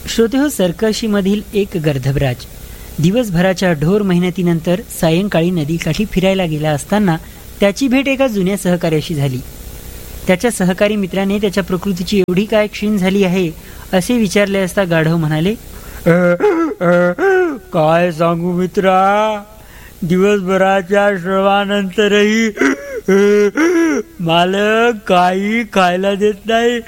श्रोतेहो, सर्कशीमधील एक गर्धबराज दिवसभराच्या ढोर मेहनतीनंतर सायंकाळी नदीकाठी फिरायला गेला असताना त्याची भेट एका जुन्या सहकार्याशी झाली. त्याच्या सहकारी मित्राने त्याच्या प्रकृतीची एवढी काय क्षीण झाली आहे असे विचारले असता गाढव म्हणाले, काय सांगू मित्रा, दिवसभराच्या श्रमानंतरही मालक काही खायला देत नाही.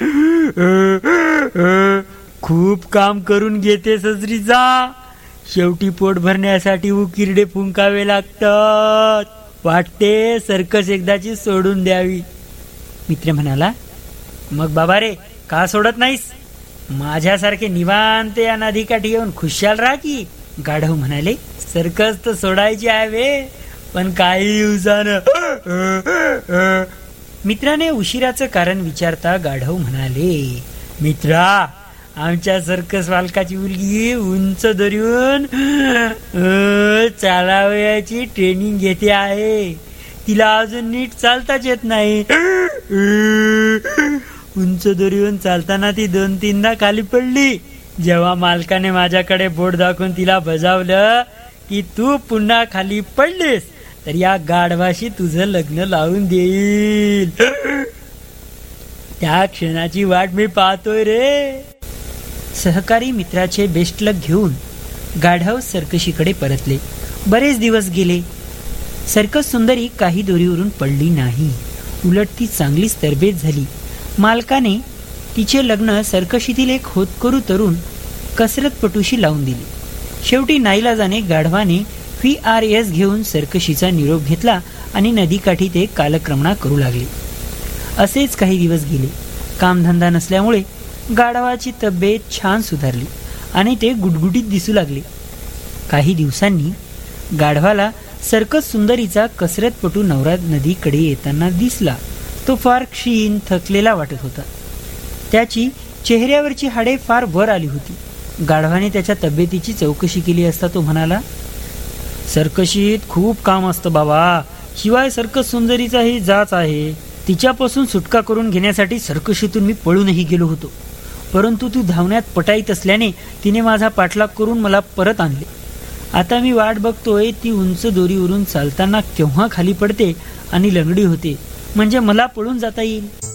खूप काम करून घेते सजरीचा, शेवटी पोट भरण्यासाठी उकिरडे फुंकावे लागतात. वाटते सर्कस एकदाची सोडून द्यावी. मित्र म्हणाला, मग बाबा रे, का सोडत नाहीस? माझ्यासारखे निवांत या नदीकाठी येऊन खुशाल राहा की. गाढव म्हणाले, सर्कस तर सोडायची आहे वे, पण काही दिवसानं. मित्राने उशिराचं कारण विचारता गाढव म्हणाले, मित्रा, आमच्या सर्कस मालकाची मुलगी उंच धरून चालावयाची ट्रेनिंग घेते आहे. तिला अजून नीट चालताच येत नाही. उंच दोरीवरून चालताना ती 2-3दा खाली पडली. जेव्हा मालकाने माझ्याकडे बोट दाखवून तिला बजावलं की तू पुन्हा खाली पडलीस तर या गाढवाशी तुझं लग्न लावून देईल. त्या क्षणाची वाट मी पाहतोय रे. सहकारी मित्राचे बेस्ट लक घेऊन गाढव सर्कशीकडे परतले. बरेच दिवस गेले. सर्कस सुंदरी काही दोरीवरून पडली नाही. उलट ती चांगलीच तरबेज झाली. मालकाने तिचे लग्न सर्कशीतील एक होतकरू तरुण कसरतपटूशी लावून दिले. शेवटी नाईलाजाने गाढवाने VRS घेऊन सर्कशीचा निरोप घेतला आणि नदीकाठी ते कालक्रमणा करू लागले. असेच काही दिवस गेले. कामधंदा नसल्यामुळे गाढवाची तब्येत छान सुधारली आणि ते गुटगुटीत दिसू लागले. काही दिवसांनी गाढवाला सर्कस सुंदरीचा कसरतपटू नवरा नदीकडे येताना दिसला. तो फार क्षीण थकलेला वाटत होता. त्याची चेहऱ्यावरची हाडे फार वर आली होती. गाढवाने त्याच्या तब्येतीची चौकशी केली असता तो म्हणाला, सर्कशीत खूप काम असतं बाबा. शिवाय सर्कस सुंदरीचा ही जाच आहे. तिच्यापासून सुटका करून घेण्यासाठी सर्कशीतून मी पळूनही गेलो होतो, परंतु तू धावण्यात पटाईत असल्याने तिने माझा पाठलाग करून मला परत आणले. आता मी वाट बघतोय ती उंच दोरीवरून चालताना केव्हा खाली पडते आणि लंगडी होते, म्हणजे मला पळून जाता येईल.